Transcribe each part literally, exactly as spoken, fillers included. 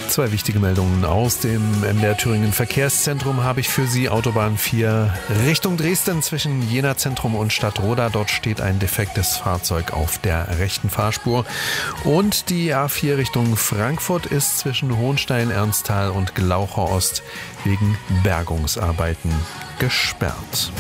Zwei wichtige Meldungen aus dem M D R Thüringen Verkehrszentrum habe ich für Sie. Autobahn vier Richtung Dresden zwischen Jena Zentrum und Stadtroda. Dort steht ein defektes Fahrzeug auf der rechten Fahrspur. Und die A vier Richtung Frankfurt ist zwischen Hohenstein, Ernsthal und Glaucher Ost wegen Bergungsarbeiten gesperrt.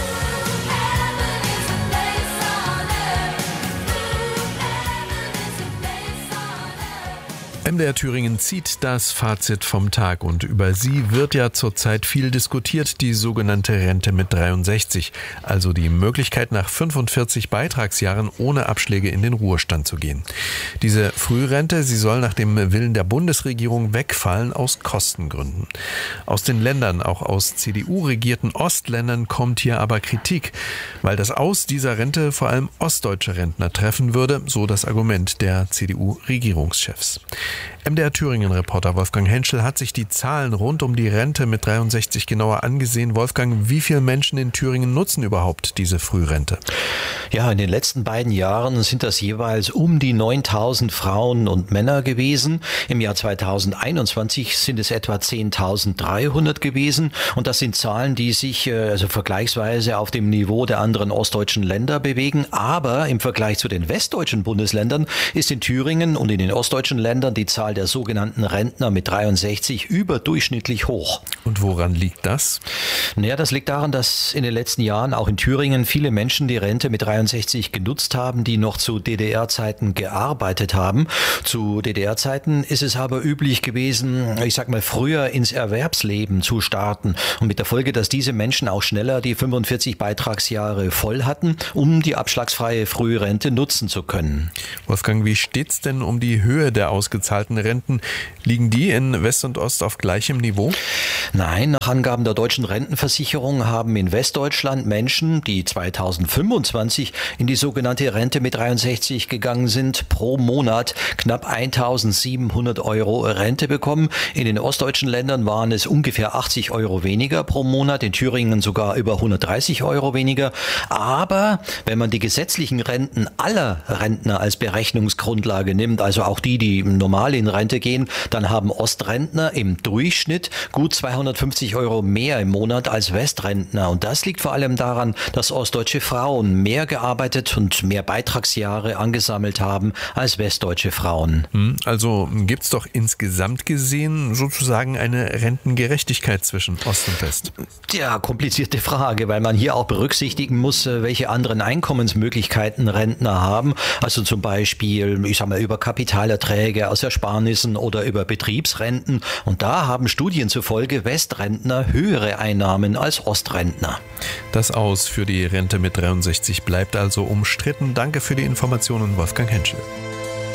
M D R Thüringen zieht das Fazit vom Tag und über sie wird ja zurzeit viel diskutiert, die sogenannte Rente mit dreiundsechzig, also die Möglichkeit nach fünfundvierzig Beitragsjahren ohne Abschläge in den Ruhestand zu gehen. Diese Frührente, sie soll nach dem Willen der Bundesregierung wegfallen aus Kostengründen. Aus den Ländern, auch aus C D U-regierten Ostländern kommt hier aber Kritik, weil das Aus dieser Rente vor allem ostdeutsche Rentner treffen würde, so das Argument der C D U-Regierungschefs. M D R Thüringen-Reporter Wolfgang Henschel hat sich die Zahlen rund um die Rente mit dreiundsechzig genauer angesehen. Wolfgang, wie viele Menschen in Thüringen nutzen überhaupt diese Frührente? Ja, in den letzten beiden Jahren sind das jeweils um die neuntausend Frauen und Männer gewesen. Im Jahr zweitausendeinundzwanzig sind es etwa zehntausenddreihundert gewesen. Und das sind Zahlen, die sich also vergleichsweise auf dem Niveau der anderen ostdeutschen Länder bewegen. Aber im Vergleich zu den westdeutschen Bundesländern ist in Thüringen und in den ostdeutschen Ländern die Zahl der sogenannten Rentner mit dreiundsechzig überdurchschnittlich hoch. Und woran liegt das? Naja, das liegt daran, dass in den letzten Jahren auch in Thüringen viele Menschen die Rente mit dreiundsechzig genutzt haben, die noch zu D D R-Zeiten gearbeitet haben. Zu D D R-Zeiten ist es aber üblich gewesen, ich sag mal, früher ins Erwerbsleben zu starten. Und mit der Folge, dass diese Menschen auch schneller die fünfundvierzig Beitragsjahre voll hatten, um die abschlagsfreie Frührente nutzen zu können. Wolfgang, wie steht's denn um die Höhe der ausgezahlten Renten? Liegen die in West und Ost auf gleichem Niveau? Nein, nach Angaben der Deutschen Rentenversicherung haben in Westdeutschland Menschen, die zweitausendfünfundzwanzig in die sogenannte Rente mit dreiundsechzig gegangen sind, pro Monat knapp eintausendsiebenhundert Euro Rente bekommen. In den ostdeutschen Ländern waren es ungefähr achtzig Euro weniger pro Monat, in Thüringen sogar über hundertdreißig Euro weniger. Aber wenn man die gesetzlichen Renten aller Rentner als Berechnungsgrundlage nimmt, also auch die, die normal in Rente gehen, dann haben Ostrentner im Durchschnitt gut zweihundertfünfzig Euro mehr im Monat als Westrentner. Und das liegt vor allem daran, dass ostdeutsche Frauen mehr gearbeitet und mehr Beitragsjahre angesammelt haben als westdeutsche Frauen. Also gibt es doch insgesamt gesehen sozusagen eine Rentengerechtigkeit zwischen Ost und West. Ja, komplizierte Frage, weil man hier auch berücksichtigen muss, welche anderen Einkommensmöglichkeiten Rentner haben. Also zum Beispiel, ich sag mal, über Kapitalerträge aus Ersparnissen oder über Betriebsrenten. Und da haben Studien zufolge Westrentner höhere Einnahmen als Ostrentner. Das Aus für die Rente mit dreiundsechzig bleibt also umstritten. Danke für die Informationen, Wolfgang Henschel.